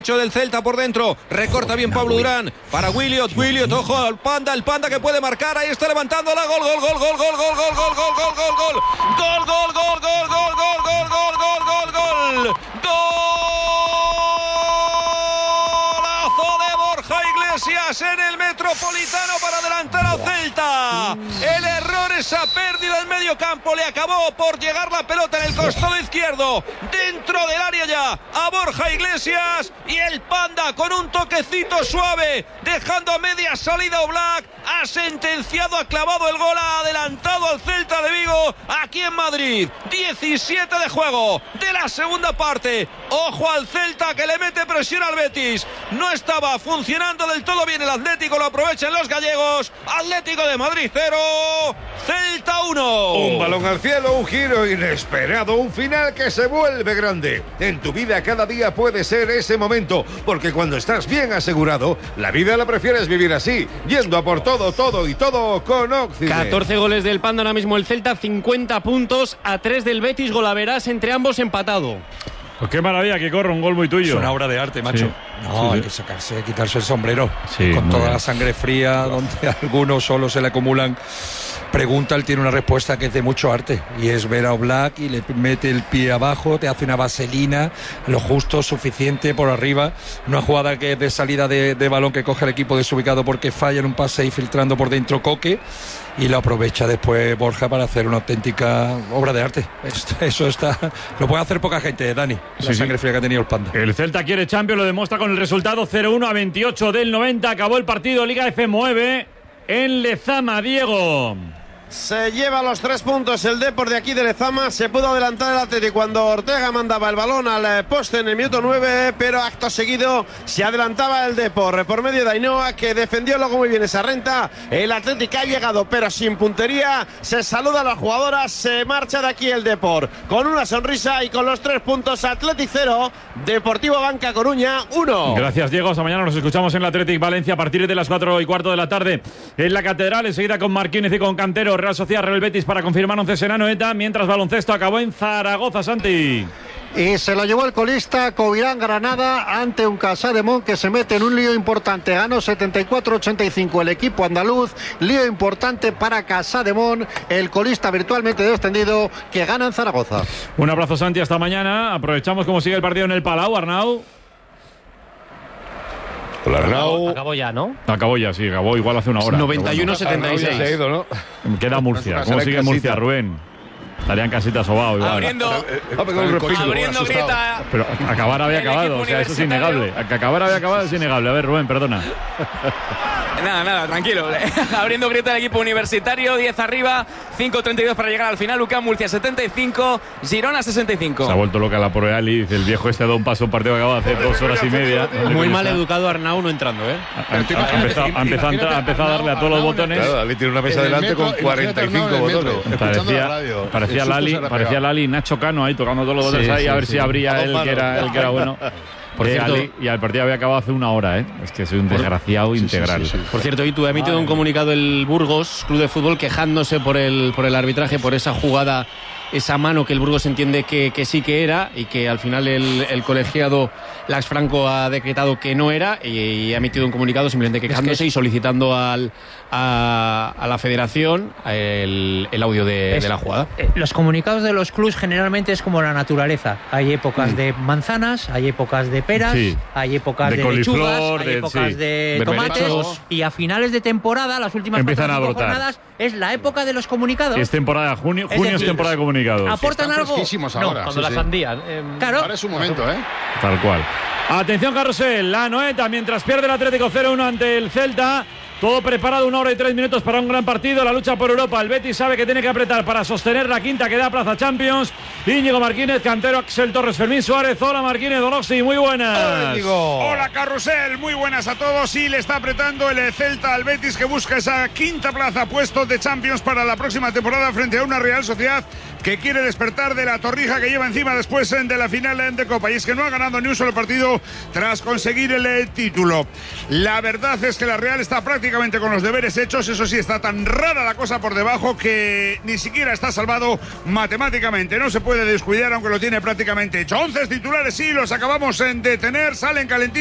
Del Celta por dentro, recorta bien Pablo Durán para Williot, ojo al Panda, el Panda que puede marcar, ahí está levantando la gol, golazo de Borja Iglesias en el Metropolitano para adelantar al Celta. El error, esa pérdida en medio campo, le acabó por llegar la pelota en el costado izquierdo, dentro del área ya, a Borja Iglesias, y el Panda con un toquecito suave, dejando a media salida a Oblak, ha sentenciado, ha clavado el gol, ha adelantado al Celta de Vigo aquí en Madrid. 17 de juego de la segunda parte. Ojo al Celta que le mete presión al Betis. No estaba funcionando del todo bien el Atlético, lo aprovechan los gallegos. Atlético de Madrid 0, Celta 1. Un balón al cielo, un giro inesperado, un final que se vuelve grande. En tu vida cada día puede ser ese momento, porque cuando estás bien asegurado, la vida la prefieres vivir así, yendo a por todo y todo con Occident. 14 goles del Panda ahora mismo el Celta, 50 puntos a 3 del Betis, golaveras entre ambos empatado. Pues qué maravilla que corre, un gol muy tuyo. Es una obra de arte, macho. Sí. No, hay que quitarse el sombrero. Sí, con toda bien. La sangre fría, donde a algunos solo se le acumulan preguntas, él tiene una respuesta que es de mucho arte, y es ver a Oblak y le mete el pie abajo, te hace una vaselina, lo justo, suficiente por arriba, una jugada que es de salida de balón que coge el equipo desubicado porque falla en un pase y filtrando por dentro Coque, y lo aprovecha después Borja para hacer una auténtica obra de arte. Eso está, lo puede hacer poca gente, Dani, la sangre fría que ha tenido el Panda. El Celta quiere Champions, lo demuestra con el resultado 0-1 a 28 del 90. Acabó el partido, Liga F mueve en Lezama, Diego. Se lleva los 3 puntos el Depor de aquí de Lezama. Se pudo adelantar el Atlético cuando Ortega mandaba el balón al poste en el minuto 9, pero acto seguido se adelantaba el Depor por medio de Ainhoa, que defendió luego muy bien esa renta. El Atlético ha llegado pero sin puntería. Se saluda a las jugadoras, se marcha de aquí el Depor con una sonrisa y con los 3 puntos. Athletic 0, Deportivo Banca Coruña 1. Gracias, Diego. Hasta mañana. Nos escuchamos en la Athletic Valencia a partir de las 4:15 de la tarde en la Catedral, enseguida con Marquínez y con Cantero. Real Sociedad, Real Betis para confirmar 11 en Anoeta, mientras baloncesto acabó en Zaragoza, Santi. Y se lo llevó el colista Covirán Granada ante un Casademont que se mete en un lío importante. Ganó 74-85 el equipo andaluz. Lío importante para Casademont, el colista virtualmente descendido, que gana en Zaragoza. Un abrazo, Santi, hasta mañana. Aprovechamos cómo sigue el partido en el Palau, Arnau. Hola, Arnau. Acabó ya, ¿no? Acabó ya, sí, acabó igual hace una hora. 91-76. Se ha ido, ¿no? Queda Murcia. ¿Cómo sigue Murcia, Rubén? Estaría en casita sobao igual. Abriendo grieta. Pero acabar había El acabado, equipo o sea, eso es universitario. innegable. Que acabar había acabado es innegable. A ver, Rubén, perdona. Nada, tranquilo. Abriendo grieta el equipo universitario, 10 arriba, 5:32 para llegar al final. UCAM Murcia 75, Girona 65. Se ha vuelto loca la Proreal, dice el viejo este da un paso a un partido que acaba hace 2 horas y media. Muy mal educado Arnau no entrando, ¿eh? Ha empezado a darle a todos los botones. Claro, Ali tiene una mesa delante con 45 botones. Parecía Lali y Nacho Cano ahí tocando todos los botones ahí a ver si abría el que era bueno. Por cierto, y el partido había acabado hace una hora, ¿eh? Es que soy un desgraciado integral. Por cierto, y tú ha emitido un comunicado el Burgos Club de Fútbol quejándose por el arbitraje, por esa jugada, esa mano que el Burgos entiende que sí que era, y que al final el colegiado Lax Franco ha decretado que no era, y ha emitido un comunicado simplemente quejándose y solicitando a la federación el audio de la jugada. Los comunicados de los clubs generalmente es como la naturaleza. Hay épocas de manzanas, hay épocas de peras, hay épocas de lechugas, hay épocas de tomates, y a finales de temporada, las últimas empiezan 4 o 5 a brotar. jornadas, es la época de los comunicados. Es temporada, junio es temporada de comunicados. ¿Aportan algo? Ahora, cuando la sandía. Claro. Ahora es su momento, ¿eh? Tal cual. Atención, Carrusel, la Anoeta, mientras pierde el Atlético 0-1 ante el Celta. Todo preparado, 1 hora y 3 minutos para un gran partido, la lucha por Europa. El Betis sabe que tiene que apretar para sostener la quinta que da plaza Champions. Íñigo Marquínez, Cantero, Axel Torres, Fermín Suárez. Hola Marquínez, Donosti, muy buenas. Hola Carrusel, muy buenas a todos. Y le está apretando el Celta al Betis, que busca esa quinta plaza, puesto de Champions para la próxima temporada frente a una Real Sociedad que quiere despertar de la torrija que lleva encima después de la final de Copa. Y es que no ha ganado ni un solo partido tras conseguir el título. La verdad es que la Real está prácticamente prácticamente con los deberes hechos. Eso sí, está tan rara la cosa por debajo que ni siquiera está salvado matemáticamente. No se puede descuidar, aunque lo tiene prácticamente hecho. 11 titulares, sí, los acabamos de tener. Salen calentitos.